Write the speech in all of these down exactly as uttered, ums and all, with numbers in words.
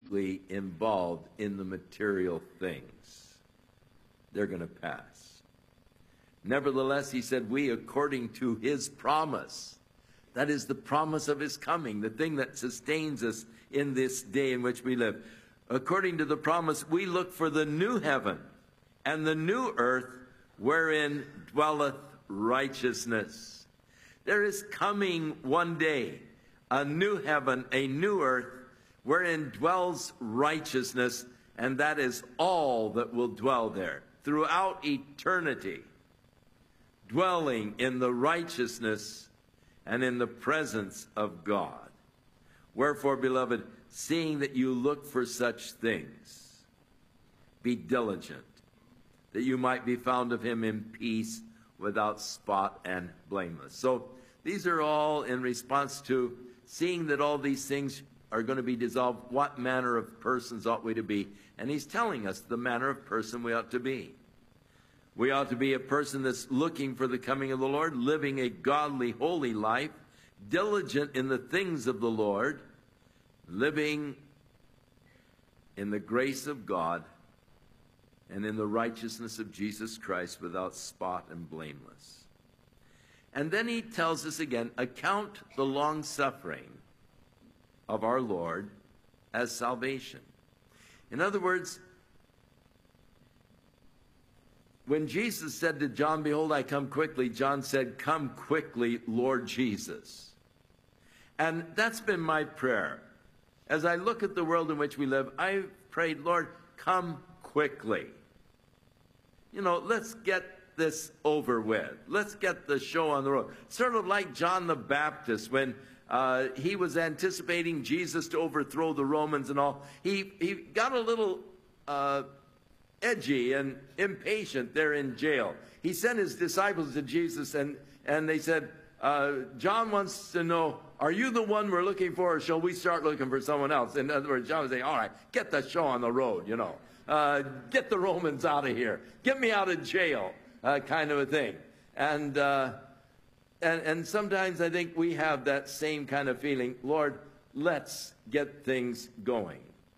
deeply involved in the material things. They're going to pass. Nevertheless, he said, we, according to his promise, that is the promise of his coming, the thing that sustains us in this day in which we live. According to the promise, we look for the new heaven and the new earth wherein dwelleth righteousness. There is coming one day a new heaven, a new earth, wherein dwells righteousness, and that is all that will dwell there throughout eternity, dwelling in the righteousness and in the presence of God. Wherefore, beloved, seeing that you look for such things, be diligent, that you might be found of him in peace, without spot and blameless. So these are all in response to seeing that all these things are going to be dissolved. What manner of persons ought we to be? And he's telling us the manner of person we ought to be. We ought to be a person that's looking for the coming of the Lord, living a godly, holy life, diligent in the things of the Lord, living in the grace of God and in the righteousness of Jesus Christ, without spot and blameless. And then he tells us again, account the long-suffering of our Lord as salvation. In other words, when Jesus said to John, behold, I come quickly, John said, come quickly, Lord Jesus. And that's been my prayer. As I look at the world in which we live, I've prayed, Lord, come quickly. You know, let's get this over with. Let's get the show on the road. Sort of like John the Baptist when uh, he was anticipating Jesus to overthrow the Romans and all. He, he got a little uh, edgy and impatient there in jail. He sent his disciples to Jesus, and, and they said, uh, John wants to know, are you the one we're looking for, or shall we start looking for someone else? In other words, John was saying, all right, get the show on the road, you know. Uh, get the Romans out of here. Get me out of jail, uh, kind of a thing. And, uh, and, and sometimes I think we have that same kind of feeling. Lord, let's get things going.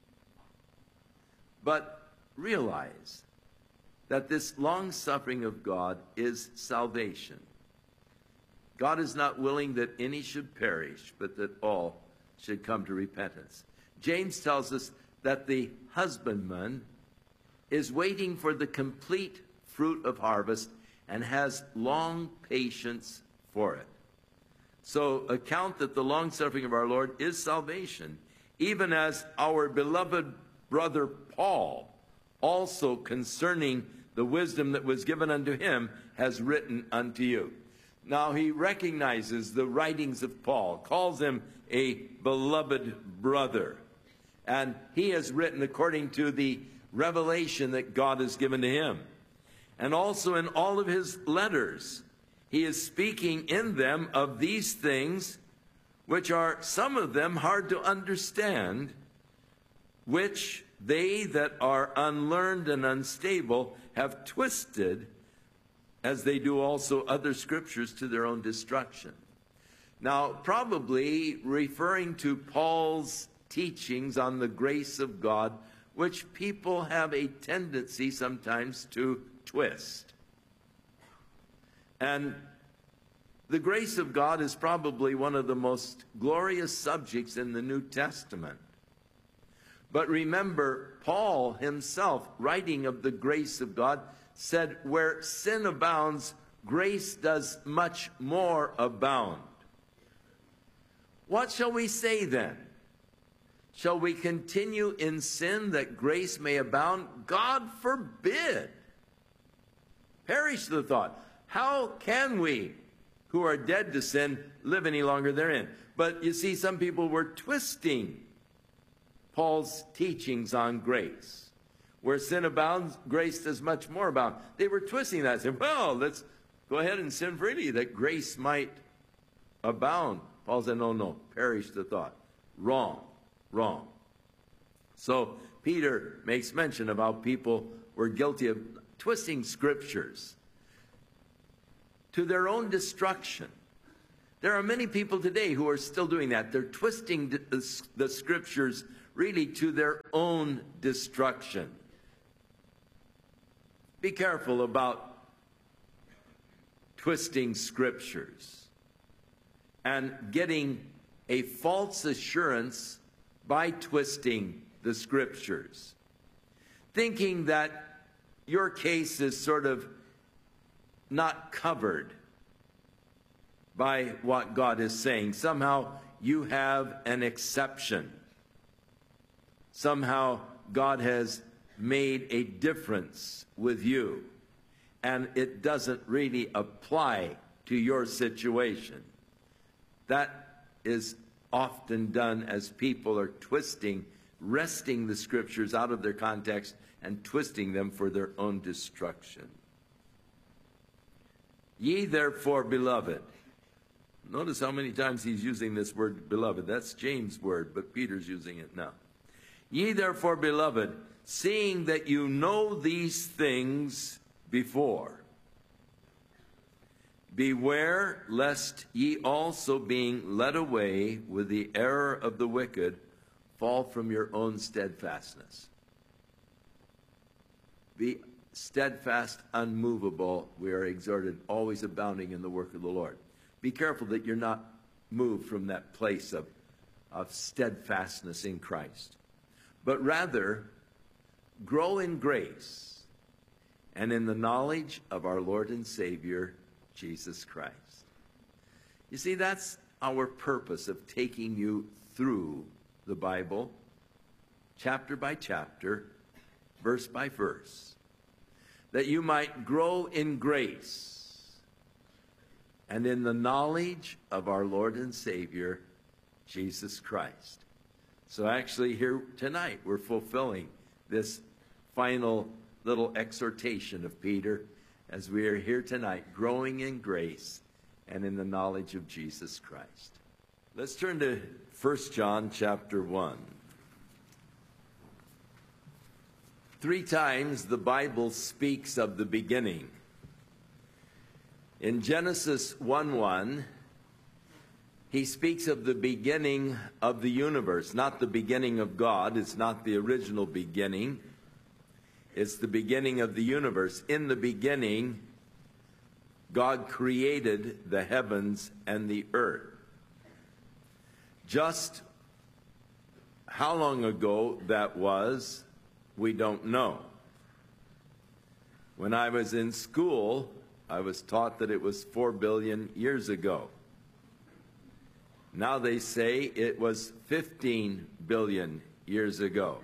But realize that this long-suffering of God is salvation. God is not willing that any should perish, but that all should come to repentance. James tells us that the husbandman is waiting for the complete fruit of harvest and has long patience for it. So account that the long-suffering of our Lord is salvation, even as our beloved brother Paul, also concerning the wisdom that was given unto him, has written unto you. Now he recognizes the writings of Paul, calls him a beloved brother, and he has written according to the revelation that God has given to him. And also in all of his letters, he is speaking in them of these things, which are some of them hard to understand, which they that are unlearned and unstable have twisted, as they do also other scriptures, to their own destruction. Now, probably referring to Paul's teachings on the grace of God, which people have a tendency sometimes to twist. And the grace of God is probably one of the most glorious subjects in the New Testament. But remember, Paul himself, writing of the grace of God, said, where sin abounds, grace does much more abound. What shall we say then? Shall we continue in sin that grace may abound? God forbid. Perish the thought. How can we, who are dead to sin, live any longer therein? But you see, some people were twisting Paul's teachings on grace. Where sin abounds, grace does much more abound. They were twisting that, saying, well, let's go ahead and sin freely, that grace might abound. Paul said, no, no, perish the thought. Wrong, wrong. So Peter makes mention of how people were guilty of twisting scriptures to their own destruction. There are many people today who are still doing that. They're twisting the, the scriptures really to their own destruction. Be careful about twisting scriptures and getting a false assurance by twisting the scriptures, thinking that your case is sort of not covered by what God is saying. Somehow you have an exception. Somehow God has made a difference with you, and it doesn't really apply to your situation. That is often done as people are twisting, wresting the scriptures out of their context and twisting them for their own destruction. Ye therefore, beloved. Notice how many times he's using this word beloved. That's James' word, but Peter's using it now. Ye therefore, beloved, seeing that you know these things before, beware lest ye also, being led away with the error of the wicked, fall from your own steadfastness. Be steadfast, unmovable. We are exhorted, always abounding in the work of the Lord. Be careful that you're not moved from that place of, of steadfastness in Christ, but rather grow in grace and in the knowledge of our Lord and Savior, Jesus Christ. You see, that's our purpose of taking you through the Bible, chapter by chapter, verse by verse, that you might grow in grace and in the knowledge of our Lord and Savior, Jesus Christ. So actually here tonight we're fulfilling this final little exhortation of Peter as we are here tonight, growing in grace and in the knowledge of Jesus Christ. Let's turn to First John chapter one. Three times the Bible speaks of the beginning. In Genesis one one, he speaks of the beginning of the universe, not the beginning of God. It's not the original beginning. It's the beginning of the universe. In the beginning, God created the heavens and the earth. Just how long ago that was, we don't know. When I was in school, I was taught that it was four billion years ago. Now they say it was fifteen billion years ago.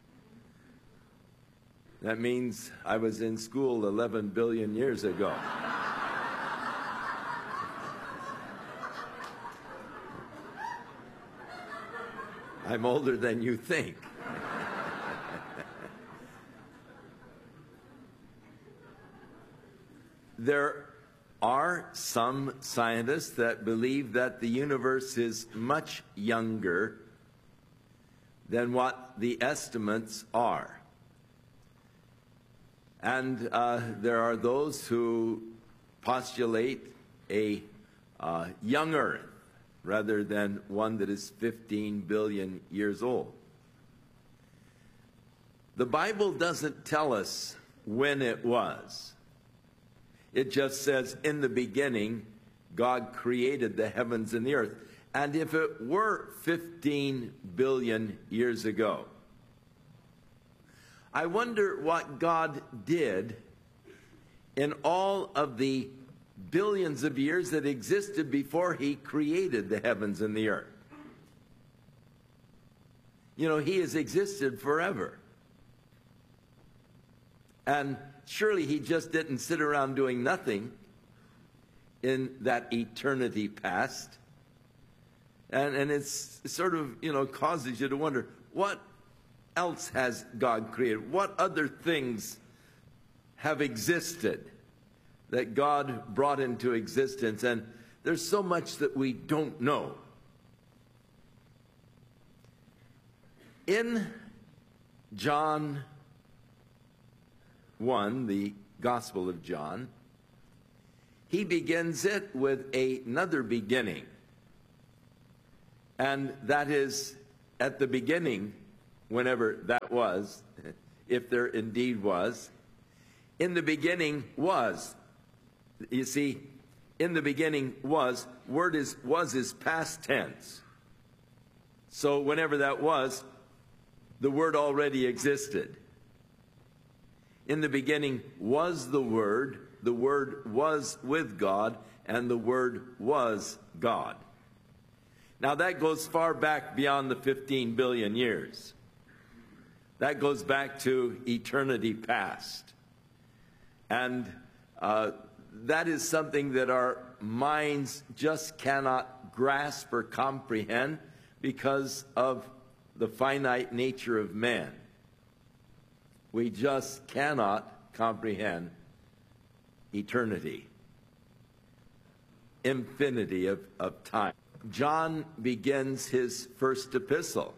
That means I was in school eleven billion years ago. I'm older than you think. There are some scientists that believe that the universe is much younger than what the estimates are. And uh, there are those who postulate a uh, young Earth rather than one that is fifteen billion years old. The Bible doesn't tell us when it was. It just says, in the beginning, God created the heavens and the earth. And if it were fifteen billion years ago, I wonder what God did in all of the billions of years that existed before he created the heavens and the earth. You know, he has existed forever. And surely he just didn't sit around doing nothing in that eternity past. And, and it's sort of, you know, causes you to wonder, what else has God created? What other things have existed that God brought into existence? And there's so much that we don't know. In John one, the Gospel of John, he begins it with another beginning. And that is, at the beginning whenever that was, if there indeed was. In the beginning was. You see, in the beginning was, word is was is past tense. So whenever that was, the Word already existed. In the beginning was the Word, the Word was with God, and the Word was God. Now that goes far back beyond the fifteen billion years. That goes back to eternity past. And uh, that is something that our minds just cannot grasp or comprehend because of the finite nature of man. We just cannot comprehend eternity, infinity of, of time. John begins his first epistle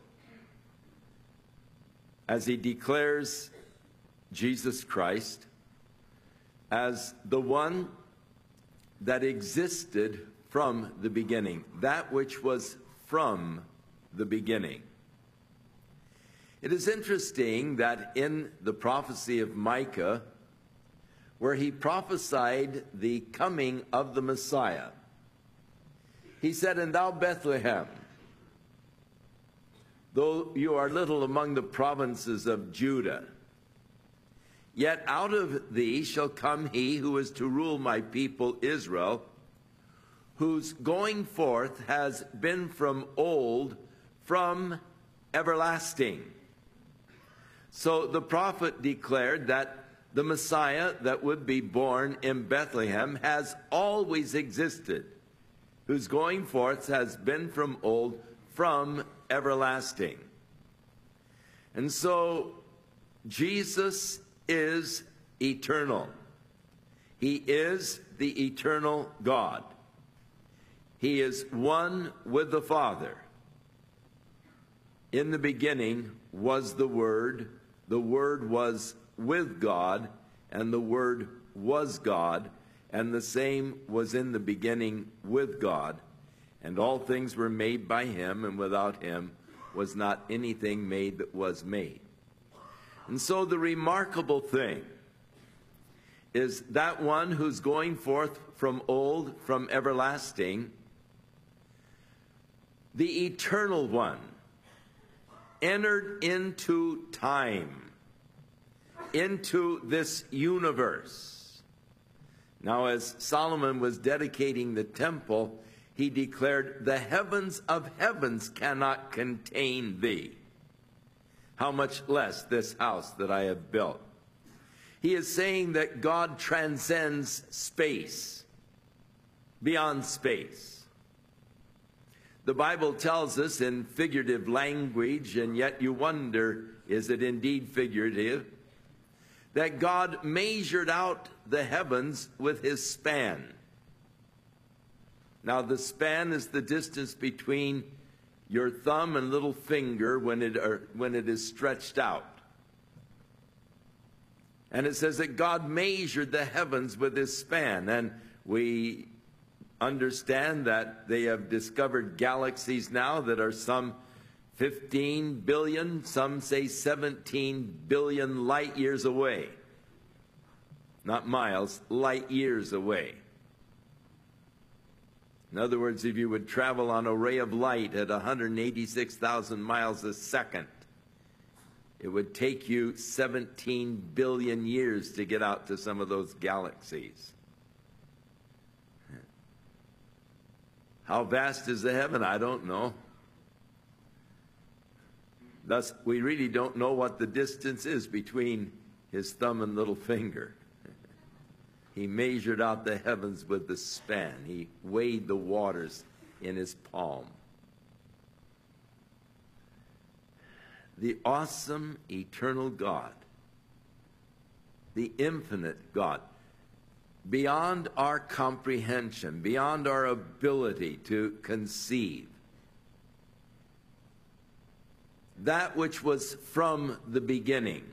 as he declares Jesus Christ as the one that existed from the beginning, that which was from the beginning. It is interesting that in the prophecy of Micah, where he prophesied the coming of the Messiah, he said, "And thou, Bethlehem, though you are little among the provinces of Judah, yet out of thee shall come he who is to rule my people Israel, whose going forth has been from old, from everlasting." So the prophet declared that the Messiah that would be born in Bethlehem has always existed, whose going forth has been from old, from everlasting. And so Jesus is eternal. He is the eternal God. He is one with the Father. In the beginning was the Word. The Word was with God, and the Word was God, and the same was in the beginning with God. And all things were made by him, and without him was not anything made that was made. And so the remarkable thing is that one who's going forth from old, from everlasting, the eternal one, entered into time, into this universe. Now, as Solomon was dedicating the temple, he declared, "The heavens of heavens cannot contain thee. How much less this house that I have built." He is saying that God transcends space, beyond space. The Bible tells us in figurative language, and yet you wonder, is it indeed figurative? That God measured out the heavens with his span. Now, the span is the distance between your thumb and little finger when it, or when it is stretched out. And it says that God measured the heavens with his span. And we understand that they have discovered galaxies now that are some fifteen billion, some say seventeen billion light years away. Not miles, light years away. In other words, if you would travel on a ray of light at one hundred eighty-six thousand miles a second, it would take you seventeen billion years to get out to some of those galaxies. How vast is the heaven? I don't know. Thus, we really don't know what the distance is between his thumb and little finger. He measured out the heavens with the span. He weighed the waters in his palm. The awesome, eternal God, the infinite God, beyond our comprehension, beyond our ability to conceive, that which was from the beginning,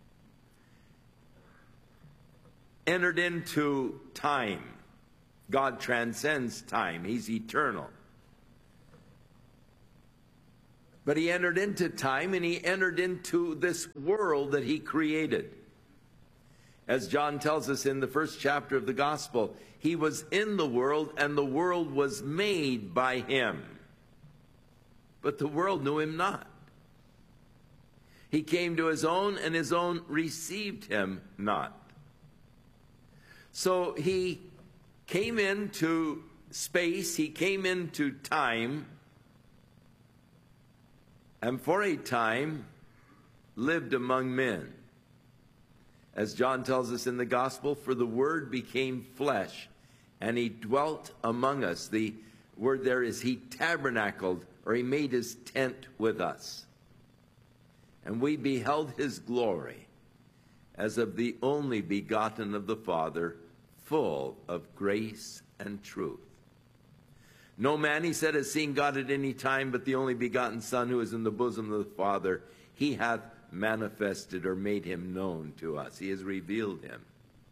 entered into time. God transcends time. He's eternal. But he entered into time, and he entered into this world that he created. As John tells us in the first chapter of the gospel, he was in the world, and the world was made by him. But the world knew him not. He came to his own, and his own received him not. So he came into space, he came into time, and for a time lived among men. As John tells us in the gospel, for the Word became flesh, and he dwelt among us. The word there is he tabernacled, or he made his tent with us. And we beheld his glory, as of the only begotten of the Father, full of grace and truth. No man, he said, has seen God at any time, but the only begotten Son, who is in the bosom of the Father, he hath manifested or made him known to us. He has revealed him.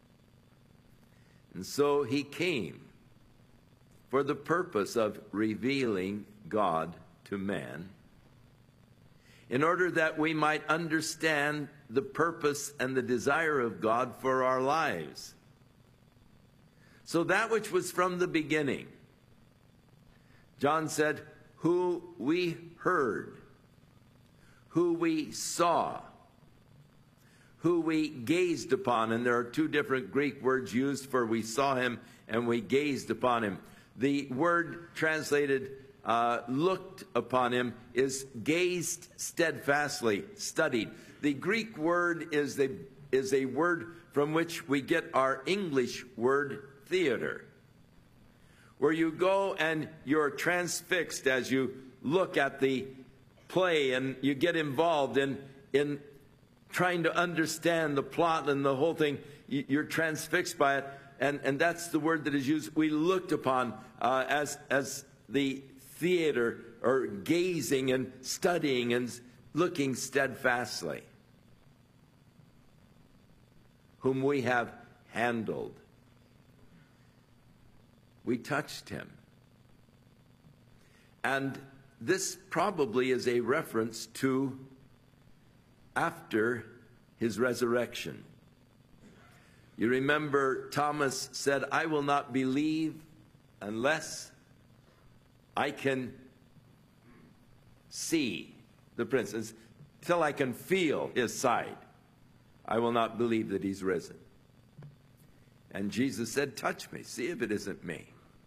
And so he came for the purpose of revealing God to man, in order that we might understand the purpose and the desire of God for our lives. So that which was from the beginning, John said, who we heard, who we saw, who we gazed upon. And there are two different Greek words used for we saw him and we gazed upon him. The word translated uh, looked upon him is gazed steadfastly, studied. The Greek word is, the, is a word from which we get our English word theater, where you go and you're transfixed as you look at the play and you get involved in, in trying to understand the plot and the whole thing. You're transfixed by it, and, and that's the word that is used. We looked upon uh, as, as the theater, or gazing and studying and looking steadfastly, whom we have handled. We touched him. And this probably is a reference to after his resurrection. You remember Thomas said, I will not believe unless I can see the prince, till I can feel his side. I will not believe that he's risen. And Jesus said, touch me, see if it isn't me.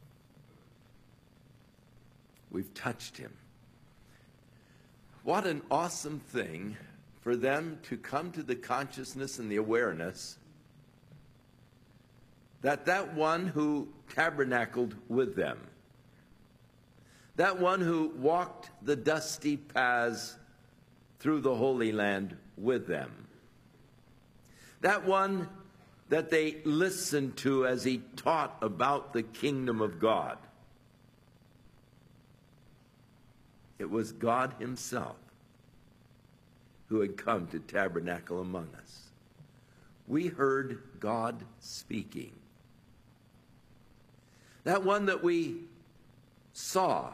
We've touched him. What an awesome thing for them to come to the consciousness and the awareness that that one who tabernacled with them, that one who walked the dusty paths through the Holy Land with them, that one that they listened to as he taught about the kingdom of God, it was God himself who had come to tabernacle among us. We heard God speaking. That one that we saw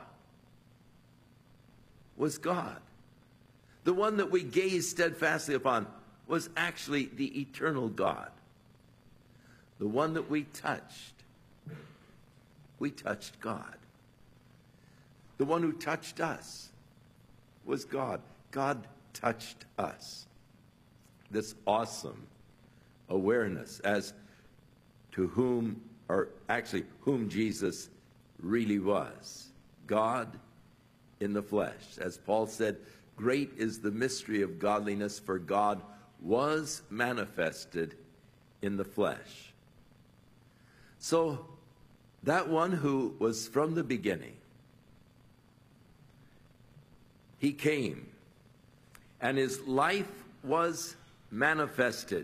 was God. The one that we gazed steadfastly upon was actually the eternal God. The one that we touched, we touched God. The one who touched us was God. God touched us. This awesome awareness as to whom, or actually whom Jesus really was. God in the flesh. As Paul said, great is the mystery of godliness, for God was manifested in the flesh. So that one who was from the beginning, he came, and his life was manifested.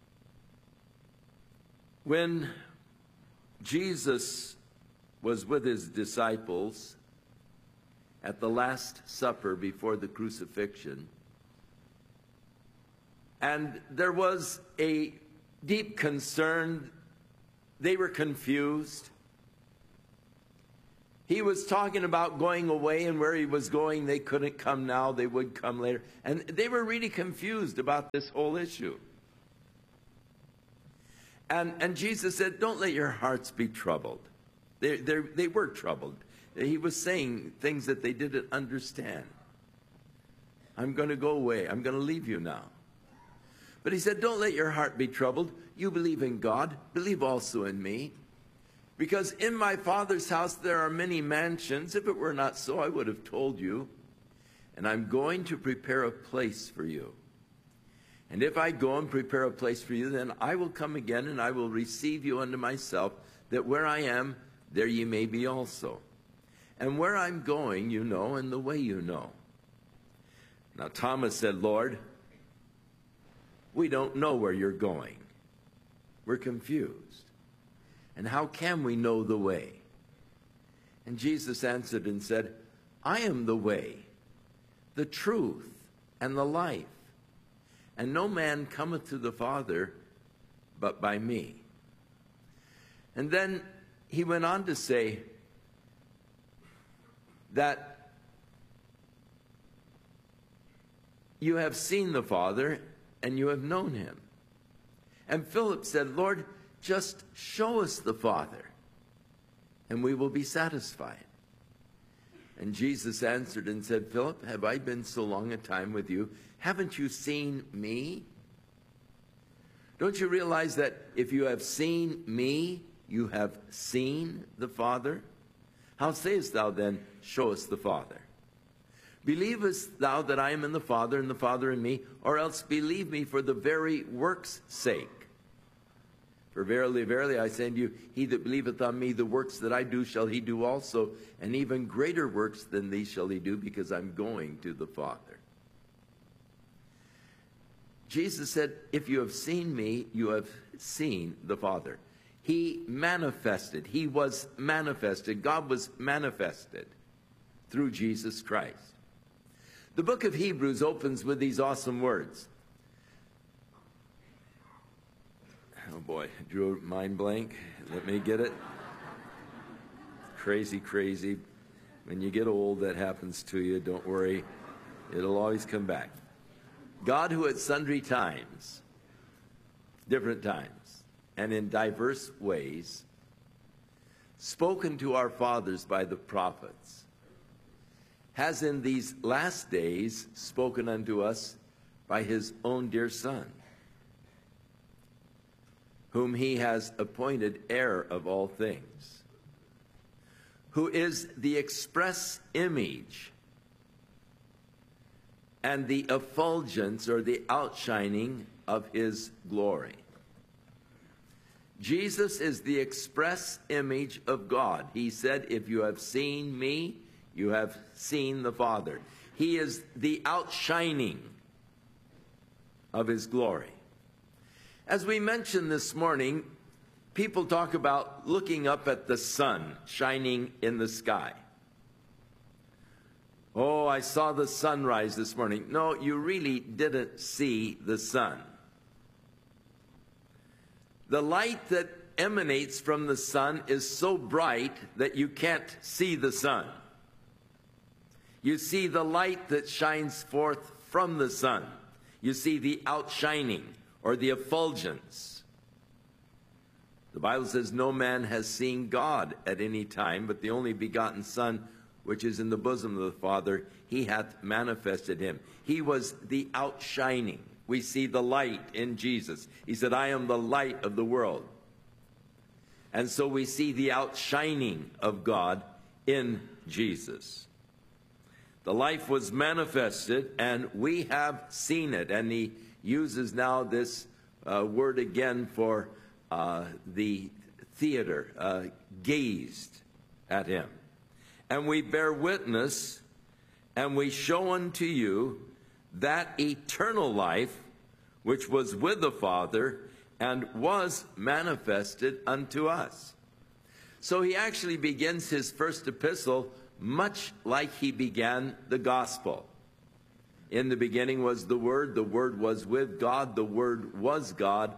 When Jesus was with his disciples at the Last Supper before the crucifixion, and there was a deep concern. They were confused. He was talking about going away, and where he was going, they couldn't come now, they would come later. And they were really confused about this whole issue. And, and Jesus said, don't let your hearts be troubled. They, they were troubled. He was saying things that they didn't understand. I'm going to go away. I'm going to leave you now. But he said, don't let your heart be troubled. You believe in God. Believe also in me. Because in my Father's house there are many mansions. If it were not so, I would have told you. And I'm going to prepare a place for you. And if I go and prepare a place for you, then I will come again, and I will receive you unto myself, that where I am, there ye may be also. And where I'm going, you know, and the way you know. Now Thomas said, Lord, we don't know where you're going. We're confused. And how can we know the way? And Jesus answered and said, I am the way, the truth, and the life. And no man cometh to the Father but by me. And then he went on to say that you have seen the Father and you have known him. And Philip said, Lord, just show us the Father, and we will be satisfied. And Jesus answered and said, Philip, have I been so long a time with you? Haven't you seen me? Don't you realize that if you have seen me, you have seen the Father? How sayest thou then, show us the Father? Believest thou that I am in the Father, and the Father in me, or else believe me for the very work's sake? For verily, verily, I say unto you, he that believeth on me, the works that I do shall he do also, and even greater works than these shall he do, because I'm going to the Father. Jesus said, if you have seen me, you have seen the Father. He manifested. He was manifested. God was manifested through Jesus Christ. The book of Hebrews opens with these awesome words. Oh boy, drew a mind blank. Let me get it. Crazy, crazy. When you get old, that happens to you. Don't worry. It'll always come back. God, who at sundry times, different times, and in diverse ways, spoken to our fathers by the prophets, has in these last days spoken unto us by his own dear Son, whom he has appointed heir of all things, who is the express image and the effulgence, or the outshining, of his glory. Jesus is the express image of God. He said, if you have seen me, you have seen the Father. He is the outshining of his glory. As we mentioned this morning, people talk about looking up at the sun shining in the sky. Oh, I saw the sunrise this morning. No, you really didn't see the sun. The light that emanates from the sun is so bright that you can't see the sun. You see the light that shines forth from the sun. You see the outshining, or the effulgence. The Bible says no man has seen God at any time, but the only begotten Son, which is in the bosom of the Father, he hath manifested him. He was the outshining. We see the light in Jesus. He said, I am the light of the world. And so we see the outshining of God in Jesus. The life was manifested, and we have seen it. And he uses now this uh, word again for uh, the theater, uh, gazed at him. And we bear witness, and we show unto you that eternal life which was with the Father and was manifested unto us. So he actually begins his first epistle much like he began the gospel. In the beginning was the Word, the Word was with God, the Word was God,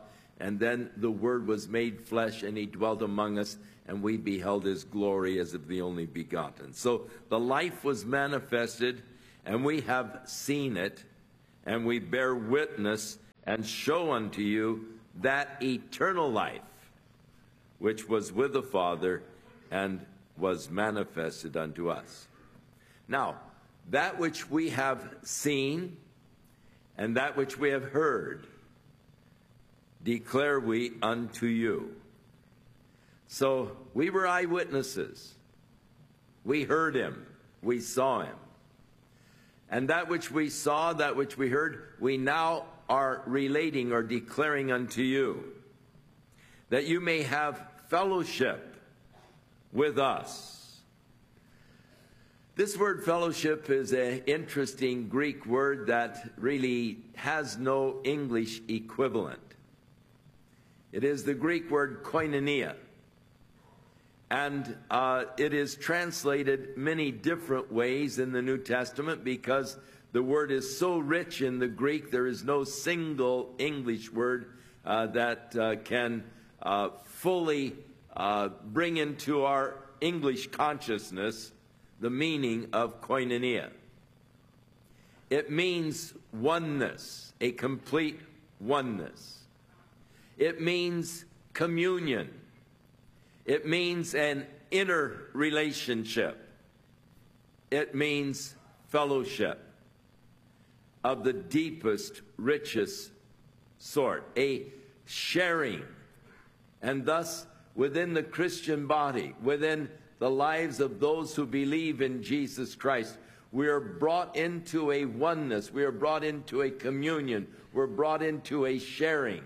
And then the Word was made flesh, and he dwelt among us, and we beheld his glory as of the only begotten. So the life was manifested, and we have seen it, and we bear witness and show unto you that eternal life, which was with the Father and was manifested unto us. Now, that which we have seen and that which we have heard, declare we unto you. So we were eyewitnesses. We heard him. We saw him. And that which we saw, that which we heard, we now are relating or declaring unto you, that you may have fellowship with us. This word fellowship is an interesting Greek word that really has no English equivalent. It is the Greek word koinonia. And uh, it is translated many different ways in the New Testament because the word is so rich in the Greek, there is no single English word uh, that uh, can uh, fully uh, bring into our English consciousness the meaning of koinonia. It means oneness, a complete oneness. It means communion. It means an inner relationship. It means fellowship of the deepest, richest sort, a sharing. And thus, within the Christian body, within the lives of those who believe in Jesus Christ, we are brought into a oneness. We are brought into a communion. We're brought into a sharing.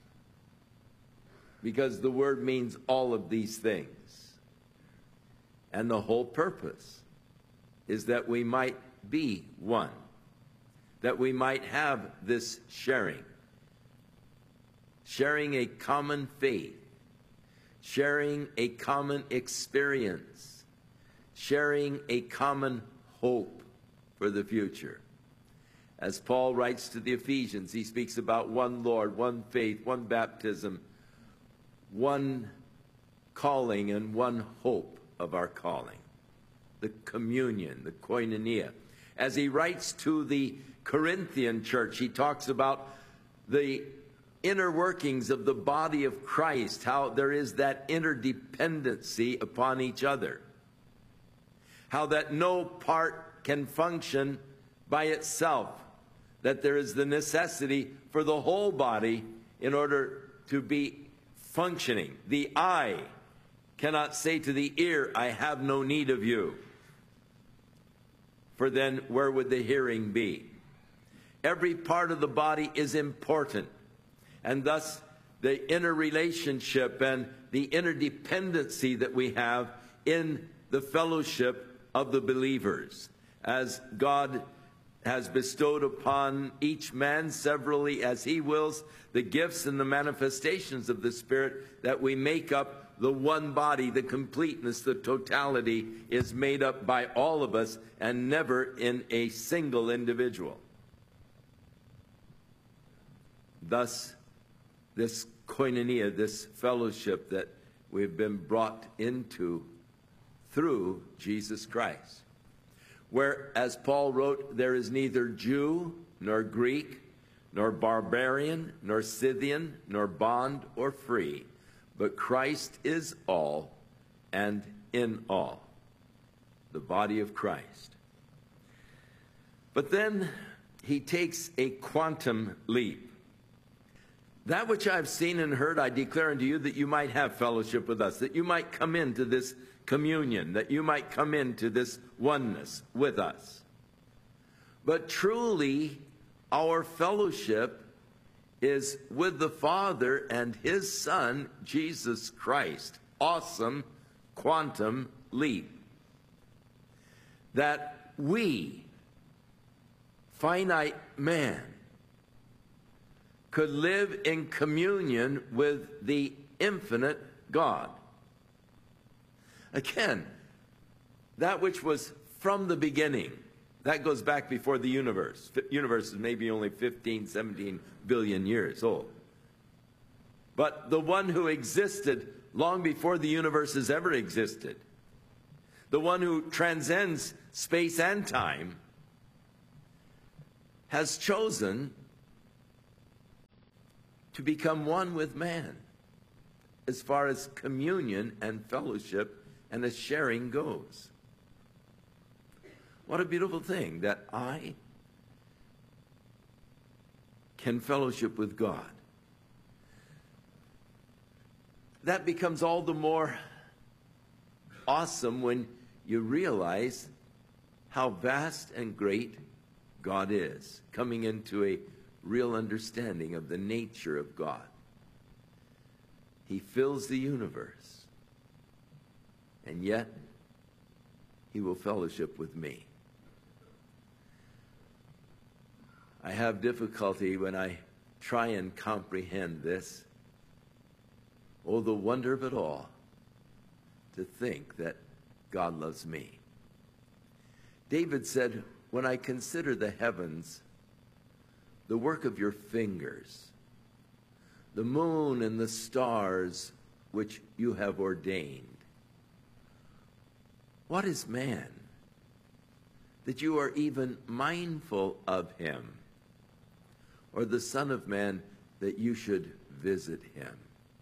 Because the word means all of these things. And the whole purpose is that we might be one. That we might have this sharing. Sharing a common faith. Sharing a common experience. Sharing a common hope for the future. As Paul writes to the Ephesians, he speaks about one Lord, one faith, one baptism, one calling and one hope of our calling, the communion, the koinonia. As he writes to the Corinthian church, he talks about the inner workings of the body of Christ, how there is that interdependency upon each other, how that no part can function by itself, that there is the necessity for the whole body in order to be functioning. The eye cannot say to the ear, I have no need of you. For then where would the hearing be? Every part of the body is important. And thus the interrelationship and the interdependency that we have in the fellowship of the believers. As God has bestowed upon each man severally as he wills the gifts and the manifestations of the Spirit, that we make up the one body. The completeness, the totality is made up by all of us and never in a single individual. Thus, this koinonia, this fellowship that we've been brought into through Jesus Christ. Where, as Paul wrote, there is neither Jew nor Greek, nor barbarian, nor Scythian, nor bond or free, but Christ is all and in all, the body of Christ. But then he takes a quantum leap. That which I've seen and heard, I declare unto you, that you might have fellowship with us, that you might come into this communion, that you might come into this oneness with us. But truly, our fellowship is with the Father and his Son, Jesus Christ. Awesome quantum leap. That we, finite man, could live in communion with the infinite God. Again, that which was from the beginning, that goes back before the universe. The universe is maybe only fifteen, seventeen billion years old. but the one who existed long before the universe has ever existed, the one who transcends space and time, has chosen to become one with man as far as communion and fellowship and as sharing goes. What a beautiful thing that I can fellowship with God. That becomes all the more awesome when you realize how vast and great God is, coming into a real understanding of the nature of God. He fills the universe, and yet he will fellowship with me. I have difficulty when I try and comprehend this. Oh, the wonder of it all, to think that God loves me. David said, when I consider the heavens, the work of your fingers, the moon and the stars which you have ordained, what is man that you are even mindful of him, or the Son of Man that you should visit him?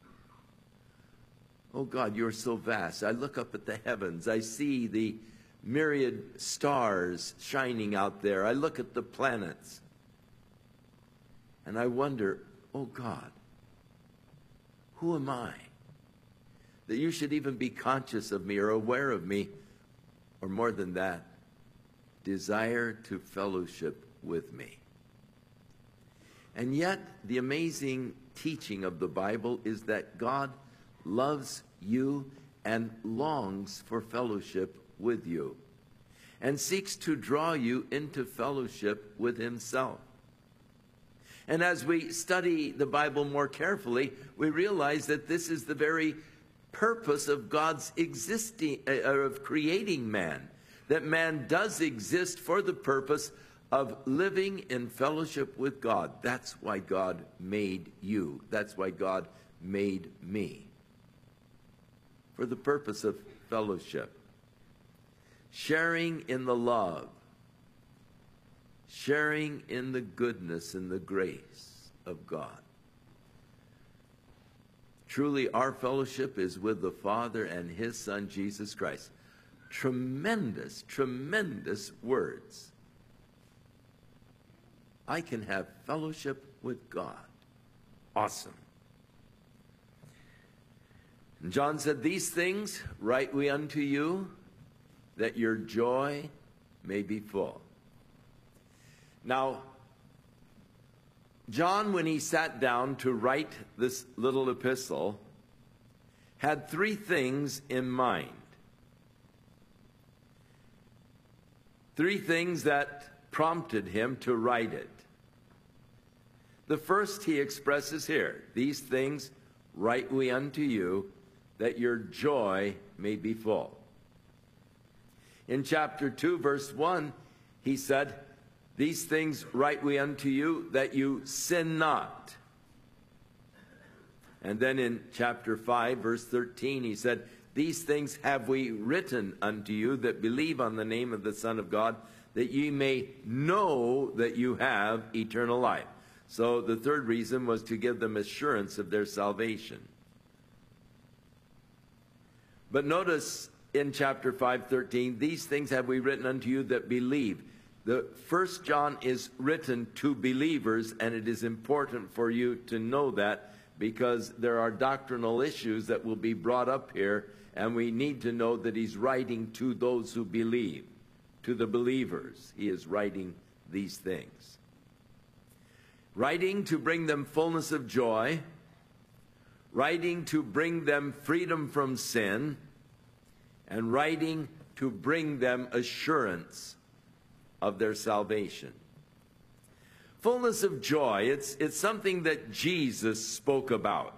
Oh God, you're so vast. I look up at the heavens. I see the myriad stars shining out there. I look at the planets. And I wonder, oh God, who am I that you should even be conscious of me or aware of me, or more than that, desire to fellowship with me? And yet, the amazing teaching of the Bible is that God loves you and longs for fellowship with you, and seeks to draw you into fellowship with himself. And as we study the Bible more carefully, we realize that this is the very purpose of God's existing, uh, of creating man, that man does exist for the purpose of living in fellowship with God. That's why God made you. That's why God made me. For the purpose of fellowship. Sharing in the love. Sharing in the goodness and the grace of God. Truly, our fellowship is with the Father and his Son, Jesus Christ. Tremendous, tremendous words. I can have fellowship with God. Awesome. And John said, these things write we unto you, that your joy may be full. Now, John, when he sat down to write this little epistle, had three things in mind. Three things that prompted him to write it. The first he expresses here, these things write we unto you, that your joy may be full. In chapter two, verse one, he said, these things write we unto you, that you sin not. And then in chapter five, verse thirteen, he said, these things have we written unto you that believe on the name of the Son of God, that ye may know that you have eternal life. So the third reason was to give them assurance of their salvation. But notice in chapter five thirteen, these things have we written unto you that believe. The First John is written to believers, and it is important for you to know that, because there are doctrinal issues that will be brought up here, and we need to know that he's writing to those who believe, to the believers. He is writing these things. Writing to bring them fullness of joy, writing to bring them freedom from sin, and writing to bring them assurance of their salvation. Fullness of joy, it's, it's something that Jesus spoke about.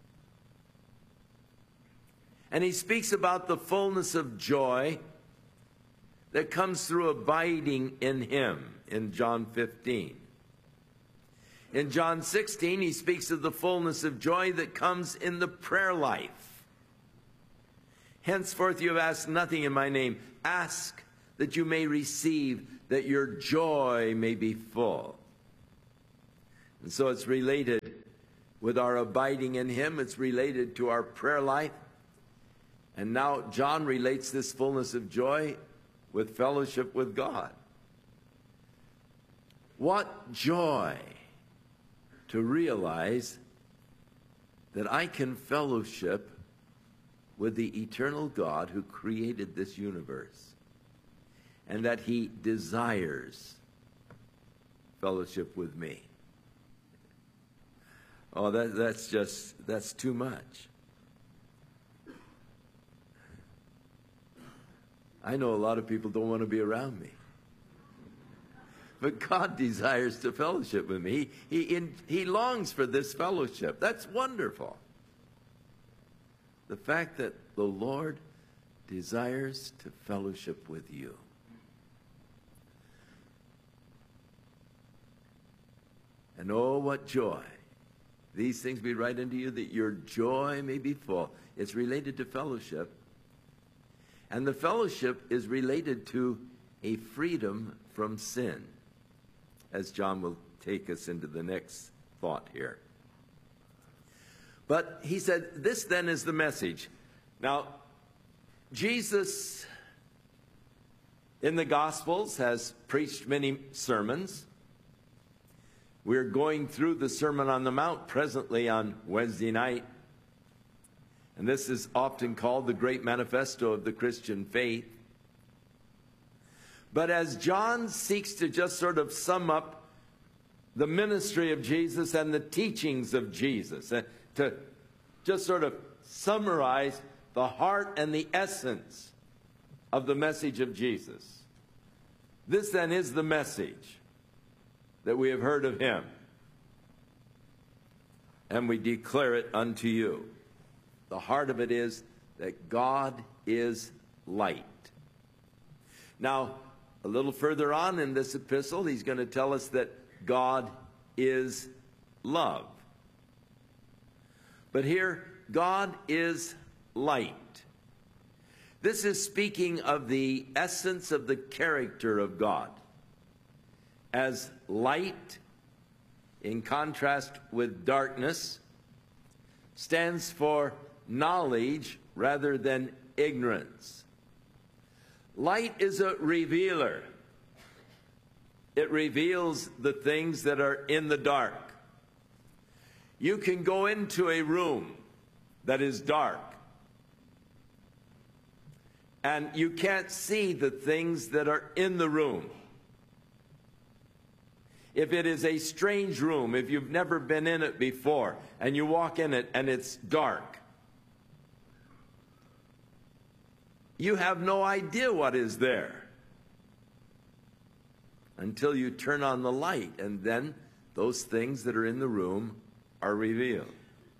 And he speaks about the fullness of joy that comes through abiding in him in John fifteen. In John sixteen, he speaks of the fullness of joy that comes in the prayer life. Henceforth you have asked nothing in my name. Ask that you may receive, that your joy may be full. And so it's related with our abiding in him. It's related to our prayer life. And now John relates this fullness of joy with fellowship with God. What joy to realize that I can fellowship with the eternal God who created this universe, and that he desires fellowship with me. Oh, that, that's just, that's too much. I know a lot of people don't want to be around me. But God desires to fellowship with me. He, he, in, he longs for this fellowship. That's wonderful. The fact that the Lord desires to fellowship with you. And oh, what joy. These things be right unto you, that your joy may be full. It's related to fellowship. And the fellowship is related to a freedom from sin, as John will take us into the next thought here. But he said, this then is the message. Now, Jesus in the Gospels has preached many sermons. We're going through the Sermon on the Mount presently on Wednesday night. And this is often called the Great Manifesto of the Christian faith. But as John seeks to just sort of sum up the ministry of Jesus and the teachings of Jesus, uh, to just sort of summarize the heart and the essence of the message of Jesus. This then is the message that we have heard of him, and we declare it unto you. The heart of it is that God is light. Now, a little further on in this epistle, he's going to tell us that God is love. But here, God is light. This is speaking of the essence of the character of God. As light, in contrast with darkness, stands for knowledge rather than ignorance. Light is a revealer. It reveals the things that are in the dark. You can go into a room that is dark, and you can't see the things that are in the room. If it is a strange room, if you've never been in it before, and you walk in it and it's dark, you have no idea what is there until you turn on the light, and then those things that are in the room are revealed.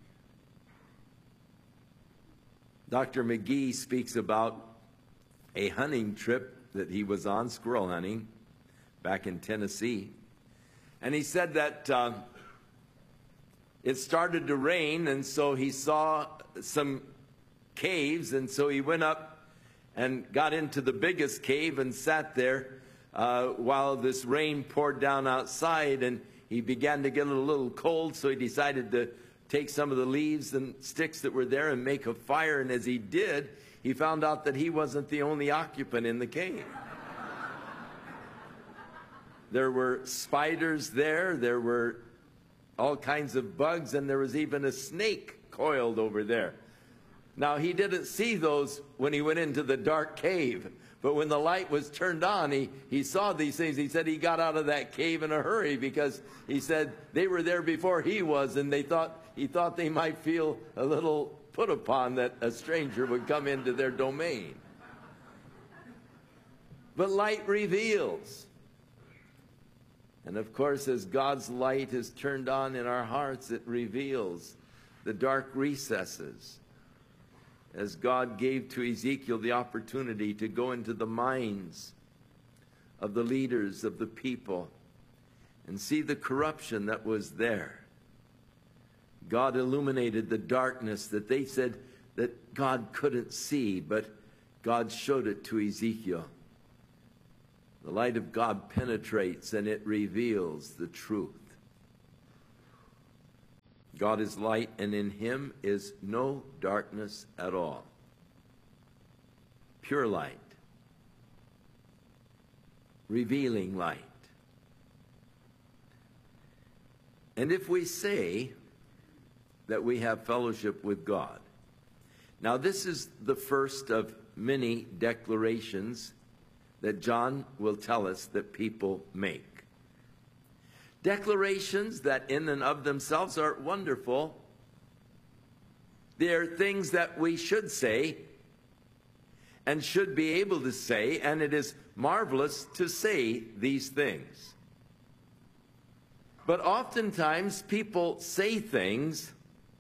Doctor McGee speaks about a hunting trip that he was on, squirrel hunting, back in Tennessee. And he said that uh, it started to rain, and so he saw some caves, and so he went up and got into the biggest cave and sat there uh, while this rain poured down outside, and he began to get a little cold, so he decided to take some of the leaves and sticks that were there and make a fire. And as he did, he found out that he wasn't the only occupant in the cave. There were spiders there, there were all kinds of bugs, and there was even a snake coiled over there. Now, he didn't see those when he went into the dark cave, but when the light was turned on, he, he saw these things. He said he got out of that cave in a hurry because he said they were there before he was, and they thought he thought they might feel a little put upon that a stranger would come into their domain. But light reveals. And of course, as God's light is turned on in our hearts, it reveals the dark recesses. As God gave to Ezekiel the opportunity to go into the minds of the leaders of the people and see the corruption that was there. God illuminated the darkness that they said that God couldn't see, but God showed it to Ezekiel. The light of God penetrates and it reveals the truth. God is light, and in him is no darkness at all. Pure light. Revealing light. And if we say that we have fellowship with God, now this is the first of many declarations that John will tell us that people make. Declarations that in and of themselves are wonderful. They're things that we should say and should be able to say, and it is marvelous to say these things. But oftentimes people say things,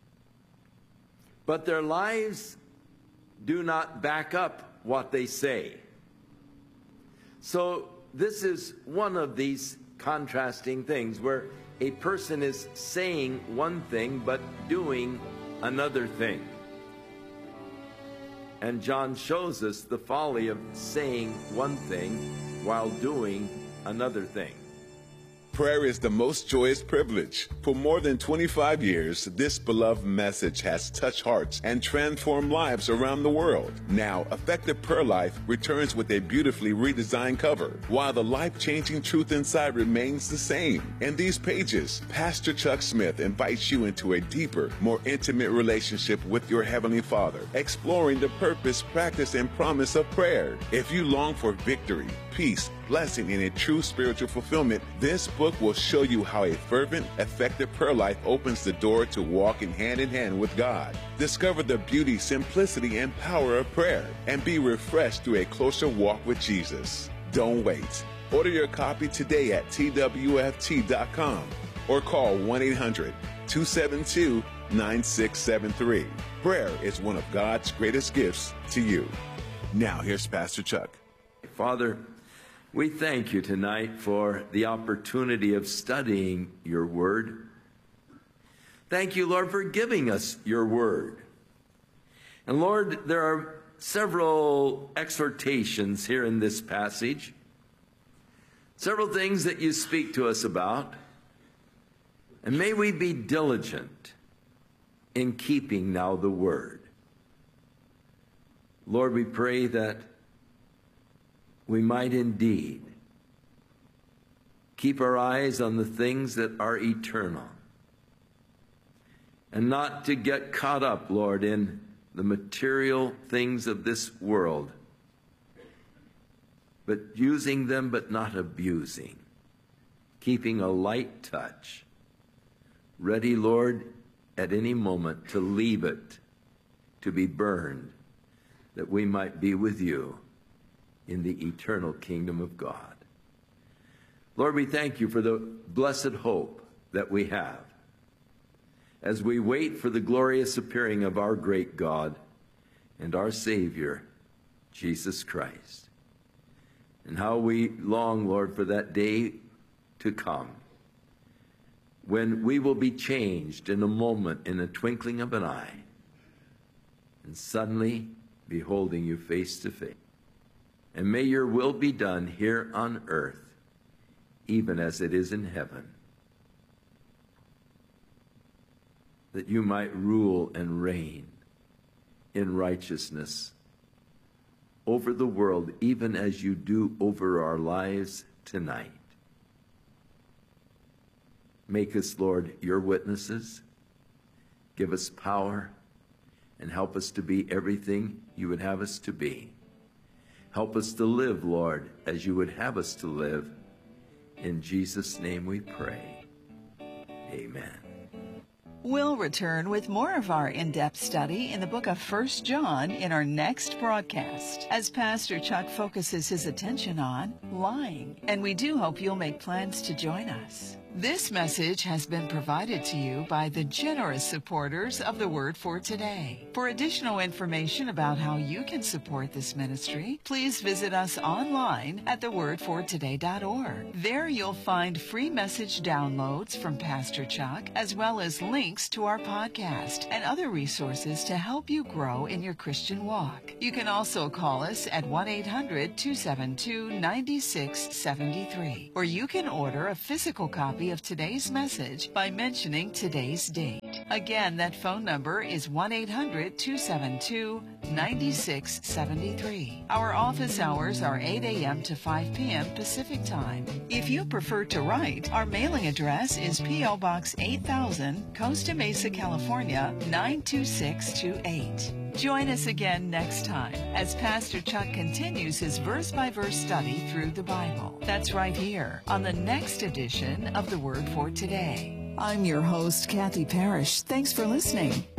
but their lives do not back up what they say. So this is one of these contrasting things where a person is saying one thing but doing another thing. And John shows us the folly of saying one thing while doing another thing. Prayer is the most joyous privilege. For more than twenty-five years, this beloved message has touched hearts and transformed lives around the world. Now, Effective Prayer Life returns with a beautifully redesigned cover, while the life-changing truth inside remains the same. In these pages, Pastor Chuck Smith invites you into a deeper, more intimate relationship with your Heavenly Father, exploring the purpose, practice, and promise of prayer. If you long for victory, peace, blessing, and a true spiritual fulfillment, this book will show you how a fervent, effective prayer life opens the door to walking hand in hand with God. Discover the beauty, simplicity, and power of prayer, and be refreshed through a closer walk with Jesus. Don't wait. Order your copy today at T W F T dot com or call one eight hundred, two seven two, nine six seven three. Prayer is one of God's greatest gifts to you. Now, here's Pastor Chuck. Father, we thank you tonight for the opportunity of studying your word. Thank you, Lord, for giving us your word. And Lord, there are several exhortations here in this passage, several things that you speak to us about. And may we be diligent in keeping now the word. Lord, we pray that we might indeed keep our eyes on the things that are eternal and not to get caught up, Lord, in the material things of this world, but using them but not abusing, keeping a light touch, ready, Lord, at any moment to leave it, to be burned, that we might be with you in the eternal kingdom of God. Lord, we thank you for the blessed hope that we have as we wait for the glorious appearing of our great God and our Savior, Jesus Christ. And how we long, Lord, for that day to come when we will be changed in a moment, in a twinkling of an eye, and suddenly beholding you face to face. And may your will be done here on earth, even as it is in heaven, that you might rule and reign in righteousness over the world, even as you do over our lives tonight. Make us, Lord, your witnesses. Give us power and help us to be everything you would have us to be. Help us to live, Lord, as you would have us to live. In Jesus' name we pray. Amen. We'll return with more of our in-depth study in the book of First John in our next broadcast, as Pastor Chuck focuses his attention on lying. And we do hope you'll make plans to join us. This message has been provided to you by the generous supporters of the Word for Today. For additional information about how you can support this ministry, please visit us online at the word for today dot org. There you'll find free message downloads from Pastor Chuck, as well as links to our podcast and other resources to help you grow in your Christian walk. You can also call us at one eight hundred, two seven two, nine six seven three, or you can order a physical copy of today's message by mentioning today's date. Again, that phone number is one eight hundred, two seven two, nine six seven three. Our office hours are eight a.m. to five p.m. Pacific Time. If you prefer to write, our mailing address is P O. Box eight thousand, Costa Mesa, California, nine two six two eight. Join us again next time as Pastor Chuck continues his verse-by-verse study through the Bible. That's right here on the next edition of The Word for Today. I'm your host, Kathy Parrish. Thanks for listening.